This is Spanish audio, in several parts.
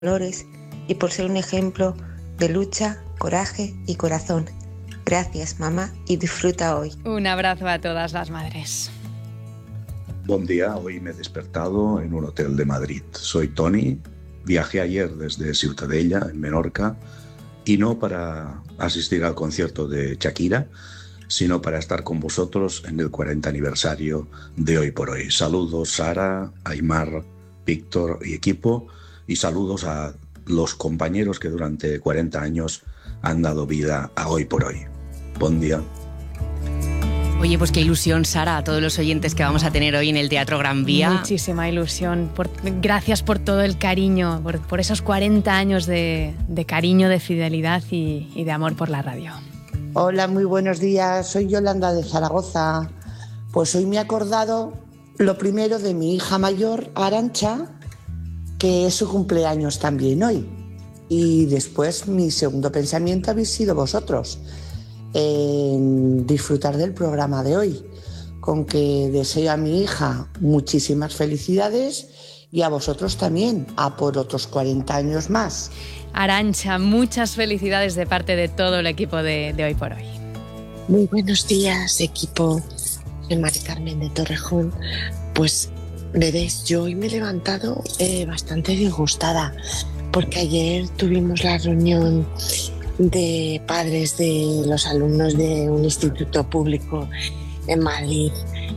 valores y por ser un ejemplo de lucha, coraje y corazón. Gracias, mamá, y disfruta hoy. Un abrazo a todas las madres. Buen día, hoy me he despertado en un hotel de Madrid. Soy Tony, viajé ayer desde Ciutadella, en Menorca, y no para asistir al concierto de Shakira, sino para estar con vosotros en el 40 aniversario de Hoy por Hoy. Saludos Sara, Aymar, Víctor y equipo, y saludos a los compañeros que durante 40 años han dado vida a Hoy por Hoy. Buen día. Oye, pues qué ilusión, Sara, a todos los oyentes que vamos a tener hoy en el Teatro Gran Vía. Muchísima ilusión. Gracias por todo el cariño, por esos 40 años de cariño, de fidelidad y de amor por la radio. Hola, muy buenos días. Soy Yolanda de Zaragoza. Pues hoy me he acordado lo primero de mi hija mayor, Arantxa, que es su cumpleaños también hoy. Y después mi segundo pensamiento habéis sido vosotros, en disfrutar del programa de hoy, con que deseo a mi hija muchísimas felicidades y a vosotros también, a por otros 40 años más. Arantxa, muchas felicidades de parte de todo el equipo de Hoy por Hoy. Muy buenos días, equipo. Soy Mari Carmen de Torrejón. Pues veréis, yo hoy me he levantado bastante disgustada, porque ayer tuvimos la reunión de padres de los alumnos de un instituto público en Madrid,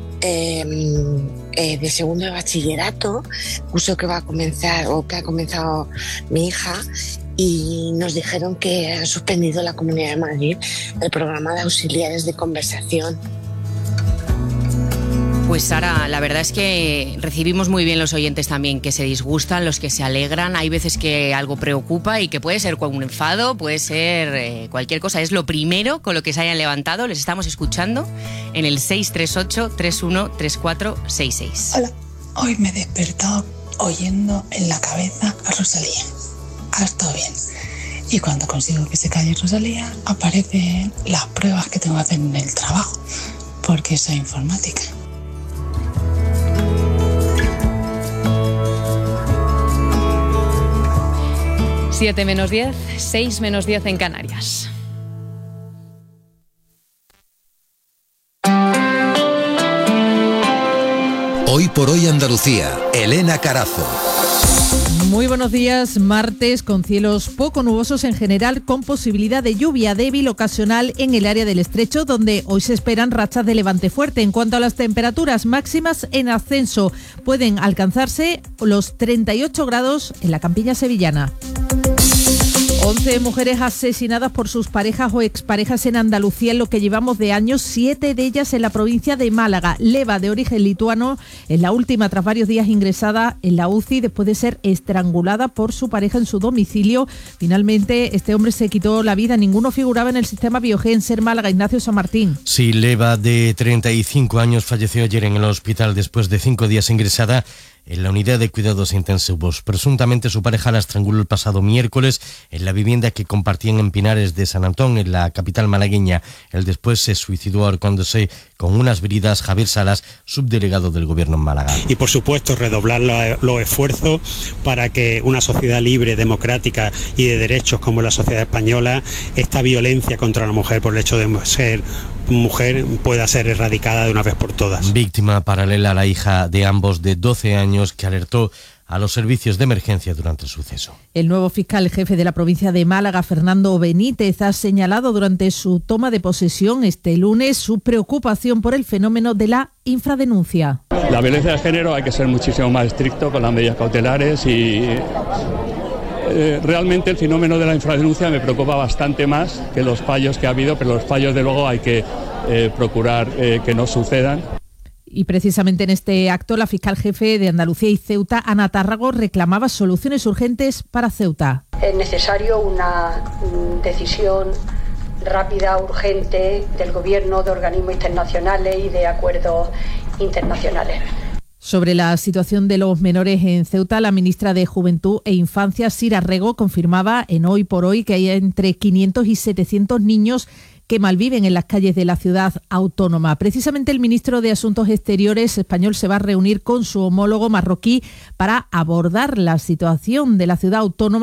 de segundo de bachillerato, curso que va a comenzar o que ha comenzado mi hija, y nos dijeron que han suspendido la Comunidad de Madrid el programa de auxiliares de conversación. Pues Sara, la verdad es que recibimos muy bien los oyentes también que se disgustan, los que se alegran. Hay veces que algo preocupa y que puede ser con un enfado, puede ser cualquier cosa. Es lo primero con lo que se hayan levantado. Les estamos escuchando en el 638-313466. Hola, hoy me he despertado oyendo en la cabeza a Rosalía. Ahora todo bien. Y cuando consigo que se calle Rosalía, aparecen las pruebas que tengo que hacer en el trabajo, porque soy informática. Siete menos 10, 6 menos 10 en Canarias. Hoy por Hoy Andalucía, Elena Carazo. Muy buenos días, martes con cielos poco nubosos en general, con posibilidad de lluvia débil ocasional en el área del Estrecho, donde hoy se esperan rachas de levante fuerte. En cuanto a las temperaturas máximas en ascenso, pueden alcanzarse los 38 grados en la campiña sevillana. 11 mujeres asesinadas por sus parejas o exparejas en Andalucía en lo que llevamos de años, 7 de ellas en la provincia de Málaga. Leva, de origen lituano, es la última tras varios días ingresada en la UCI después de ser estrangulada por su pareja en su domicilio. Finalmente, este hombre se quitó la vida. Ninguno figuraba en el sistema Biogen. Ser Málaga, Ignacio San Martín. Sí, Leva, de 35 años, falleció ayer en el hospital después de 5 días ingresada en la unidad de cuidados intensivos. Presuntamente su pareja la estranguló el pasado miércoles en la vivienda que compartían en Pinares de San Antón, en la capital malagueña. Él después se suicidó ahorcándose con unas bridas. Javier Salas, subdelegado del Gobierno en Málaga. Y por supuesto redoblar los esfuerzos para que una sociedad libre, democrática y de derechos como la sociedad española, esta violencia contra la mujer por el hecho de ser mujer pueda ser erradicada de una vez por todas. Víctima paralela a la hija de ambos, de 12 años, que alertó a los servicios de emergencia durante el suceso. El nuevo fiscal jefe de la provincia de Málaga, Fernando Benítez, ha señalado durante su toma de posesión este lunes su preocupación por el fenómeno de la infradenuncia. La violencia de género hay que ser muchísimo más estricto con las medidas cautelares y realmente el fenómeno de la infradenuncia me preocupa bastante más que los fallos que ha habido, pero los fallos de luego hay que procurar que no sucedan. Y precisamente en este acto, la fiscal jefe de Andalucía y Ceuta, Ana Tárrago, reclamaba soluciones urgentes para Ceuta. Es necesario una decisión rápida, urgente del Gobierno, de organismos internacionales y de acuerdos internacionales. Sobre la situación de los menores en Ceuta, la ministra de Juventud e Infancia, Sira Rego, confirmaba en Hoy por Hoy que hay entre 500 y 700 niños que malviven en las calles de la ciudad autónoma. Precisamente el ministro de Asuntos Exteriores español se va a reunir con su homólogo marroquí para abordar la situación de la ciudad autónoma